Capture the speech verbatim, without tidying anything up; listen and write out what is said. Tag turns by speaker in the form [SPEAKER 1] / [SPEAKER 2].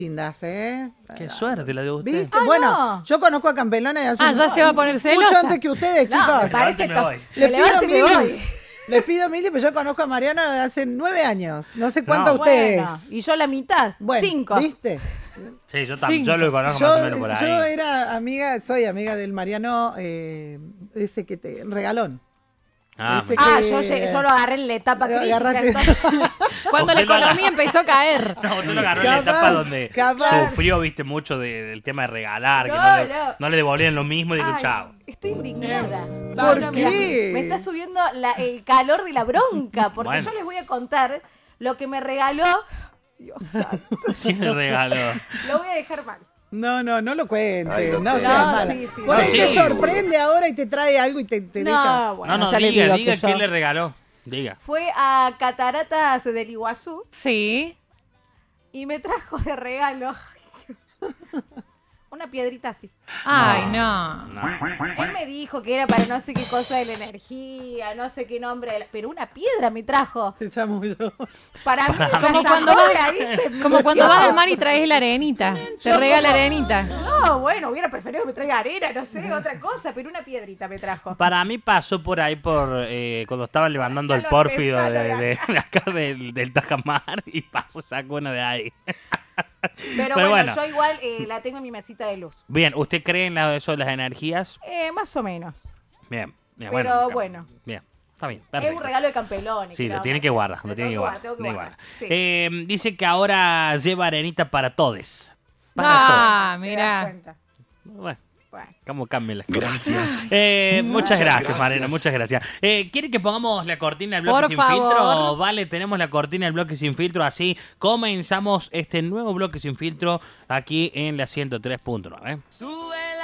[SPEAKER 1] lindas, ¿eh?
[SPEAKER 2] Qué suerte la de usted.
[SPEAKER 1] ¿Viste?
[SPEAKER 3] Ah,
[SPEAKER 1] Bueno,
[SPEAKER 3] no.
[SPEAKER 1] yo conozco a Campelona y hace
[SPEAKER 4] Ah, ya se va a poner celosa.
[SPEAKER 1] mucho antes que ustedes,
[SPEAKER 3] No,
[SPEAKER 1] chicos.
[SPEAKER 3] me parece
[SPEAKER 2] Me
[SPEAKER 3] to-
[SPEAKER 2] voy.
[SPEAKER 1] Les
[SPEAKER 3] me
[SPEAKER 1] pido
[SPEAKER 3] levanto y me
[SPEAKER 1] mil.
[SPEAKER 3] voy.
[SPEAKER 1] Les pido mil, pero yo conozco a Mariano de hace nueve años. No sé cuánto
[SPEAKER 2] No.
[SPEAKER 1] a ustedes.
[SPEAKER 3] Bueno, y yo la mitad.
[SPEAKER 1] Bueno,
[SPEAKER 3] Cinco.
[SPEAKER 1] ¿viste?
[SPEAKER 2] Sí, yo, tam-
[SPEAKER 4] Cinco.
[SPEAKER 2] yo lo conozco
[SPEAKER 1] Yo,
[SPEAKER 2] más o menos por ahí.
[SPEAKER 1] yo era amiga, soy amiga del Mariano, eh, ese que te, el regalón.
[SPEAKER 2] Ah,
[SPEAKER 1] ese
[SPEAKER 2] me-
[SPEAKER 3] Ah,
[SPEAKER 1] que-
[SPEAKER 3] yo, llegué- yo lo agarré en la etapa
[SPEAKER 1] Lo
[SPEAKER 3] crítica.
[SPEAKER 1] agarraste.
[SPEAKER 3] entonces-
[SPEAKER 4] Cuando la
[SPEAKER 2] Usted lo haga.
[SPEAKER 4] economía empezó a caer.
[SPEAKER 2] No, usted lo agarró en la
[SPEAKER 1] Capaz,
[SPEAKER 2] etapa donde
[SPEAKER 1] capaz.
[SPEAKER 2] sufrió, viste, mucho de- del tema de regalar, que
[SPEAKER 3] No,
[SPEAKER 2] no le,
[SPEAKER 3] no.
[SPEAKER 2] no le devolvían lo mismo y dijo,
[SPEAKER 3] Ay,
[SPEAKER 2] chao.
[SPEAKER 3] Estoy indignada.
[SPEAKER 1] ¿Por
[SPEAKER 3] No, no,
[SPEAKER 1] qué?
[SPEAKER 3] mira, me está subiendo la- el calor de la bronca, porque
[SPEAKER 2] Bueno.
[SPEAKER 3] yo les voy a contar lo que me regaló. Dios santo,
[SPEAKER 2] ¿Quién le regaló?
[SPEAKER 3] lo voy a dejar mal.
[SPEAKER 1] No, no, no lo cuentes.
[SPEAKER 5] Ay, no
[SPEAKER 1] no
[SPEAKER 5] sé.
[SPEAKER 1] seas
[SPEAKER 3] No,
[SPEAKER 1] mala.
[SPEAKER 3] sí, sí,
[SPEAKER 1] Por
[SPEAKER 2] no.
[SPEAKER 1] ahí
[SPEAKER 2] Sí.
[SPEAKER 1] te sorprende ahora y te trae algo y te, te deja.
[SPEAKER 3] No, bueno,
[SPEAKER 2] no, no,
[SPEAKER 3] ya les
[SPEAKER 2] diga,
[SPEAKER 3] digo
[SPEAKER 2] diga
[SPEAKER 3] que yo-
[SPEAKER 2] quién le regaló. Diga.
[SPEAKER 3] Fue a Cataratas del Iguazú
[SPEAKER 4] Sí.
[SPEAKER 3] y me trajo de regalo ay, Dios, una piedrita así.
[SPEAKER 4] Ay, no.
[SPEAKER 2] No.
[SPEAKER 3] Él me dijo que era para no sé qué cosa de la energía, no sé qué nombre, de la- pero una piedra me trajo.
[SPEAKER 1] Te echamos yo.
[SPEAKER 3] Para mí esa
[SPEAKER 4] Como cuando
[SPEAKER 3] zanahoria, ¿viste?
[SPEAKER 4] Como cuando vas al mar y traes la arenita. Te
[SPEAKER 3] Yo
[SPEAKER 4] regala
[SPEAKER 3] como-
[SPEAKER 4] arenita.
[SPEAKER 3] No, bueno, hubiera preferido que me traiga arena, no sé, otra cosa, pero una piedrita me trajo.
[SPEAKER 2] Para mí pasó por ahí por eh, cuando estaba levantando el
[SPEAKER 3] Lo
[SPEAKER 2] pórfido de,
[SPEAKER 3] artesano de
[SPEAKER 2] de- de acá del, del Tajamar y pasó esa cuna de ahí.
[SPEAKER 3] Pero,
[SPEAKER 2] Pero
[SPEAKER 3] bueno,
[SPEAKER 2] bueno.
[SPEAKER 3] yo igual eh, la tengo en mi mesita de luz.
[SPEAKER 2] Bien, ¿usted cree en la- eso de las energías?
[SPEAKER 3] Eh, más o menos.
[SPEAKER 2] Bien, bien,
[SPEAKER 3] Pero
[SPEAKER 2] bueno.
[SPEAKER 3] bueno.
[SPEAKER 2] Bien, está bien,
[SPEAKER 3] Es
[SPEAKER 2] perfecto.
[SPEAKER 3] un regalo de Campelón.
[SPEAKER 2] Sí, lo tiene que guardar, lo tiene que guardar.
[SPEAKER 3] Tengo que
[SPEAKER 2] tiene que
[SPEAKER 3] guardar.
[SPEAKER 2] guardar.
[SPEAKER 3] Sí.
[SPEAKER 2] Eh, dice que ahora lleva arenita para todes. Para
[SPEAKER 4] Ah,
[SPEAKER 3] ¿Te das
[SPEAKER 4] mira.
[SPEAKER 3] cuenta?
[SPEAKER 2] todos. Bueno,
[SPEAKER 3] Bueno.
[SPEAKER 2] ¿cómo cambian las cosas?
[SPEAKER 5] Gracias.
[SPEAKER 2] Eh, muchas
[SPEAKER 5] Muchas
[SPEAKER 2] gracias,
[SPEAKER 5] gracias.
[SPEAKER 2] Mariana, muchas gracias. Eh, ¿Quiere que pongamos la cortina del bloque
[SPEAKER 4] Por
[SPEAKER 2] sin
[SPEAKER 4] favor.
[SPEAKER 2] filtro? Vale, tenemos la cortina del bloque sin filtro. Así comenzamos este nuevo bloque sin filtro aquí en la ciento tres punto nueve.